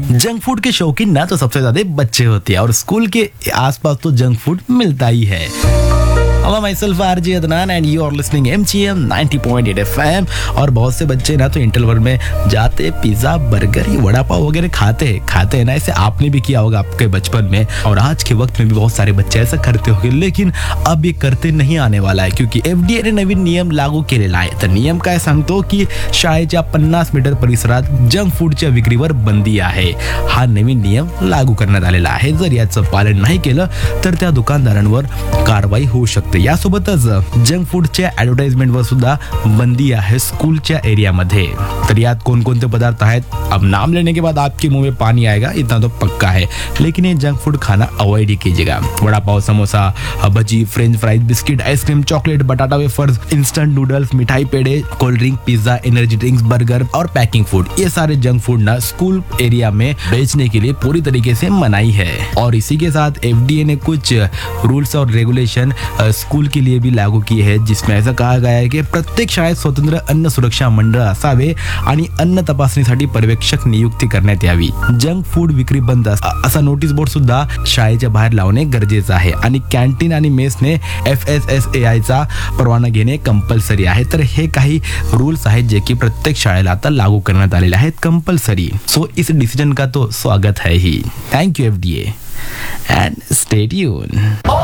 Junk food के शौकीन ना तो सबसे ज्यादा बच्चे होते हैं और स्कूल के आसपास तो जंक फूड मिलता ही है। Hello, myself RJ Adnan and you are listening MGM 90.8 FM। और बहुत से बच्चे ना तो इंटरवल में जाते पिज्जा बर्गर ये वड़ा पाव वगैरह खाते हैं ना। ऐसे आपने भी किया होगा आपके बचपन में और आज के वक्त में भी बहुत सारे बच्चे ऐसा करते होंगे, लेकिन अब ये करते नहीं आने वाला है क्योंकि FDA ने नवीन नियम लागू केलेला आहे। तर नियम काय सांगतो की शाळेच्या 50 मीटर परिसरात जंक फूडच्या विक्रीवर बंदी आहे। हा नवीन नियम लागू करण्यात आलेला आहे। जर याचं पालन नाही केलं तर त्या दुकानदारांवर कारवाई होऊ शकते। यासोबतच जंक फूडच्या ॲडव्हर्टाइजमेंटवर सुद्धा बंदी आहे स्कूलच्या एरियामध्ये। तर यात कोणकोणते पदार्थ आहेत, अब नाम लेने के बाद आपके मुंह में पानी आएगा इतना तो पक्का है, लेकिन ये जंक फूड खाना अवॉइड ही कीजिएगा। Vada pav, samosa, bhaji, French fries, biscuit, ice cream, chocolate, बटाटा वेफर्स, इंस्टेंट नूडल्स, मिठाई, पेड़े, cold drink, pizza, energy drinks, burger और पैकिंग फूड, ये सारे जंक फूड ना स्कूल एरिया में बेचने के लिए पूरी तरीके से मनाही है। और इसी के साथ FDA ने कुछ रूल्स और रेगुलेशन स्कूल के लिए भी लागू किए हैं, जिसमें ऐसा कहा गया है की प्रत्येक शाळेत स्वतंत्र अन्न सुरक्षा मंडळ असावे आणि अन्न तपासणीसाठी पर्यवेक्षक नियुक्ती करण्यात यावी। जंक फूड विक्री बंद असा नोटीस बोर्ड सुद्धा शाळेच्या बाहेर लावणे गरजेचं आहे आणि कॅन्टीन आणि मेसने FSSAI चा परवाना घेणे कंपल्सरी आहे। तर हे काही रूल्स आहेत जे की प्रत्येक शाळेला आता लागू करण्यात आलेले आहेत कंपल्सरी। सो इस डिसीजन का तो स्वागत है ही। Thank you FDA and stay tuned।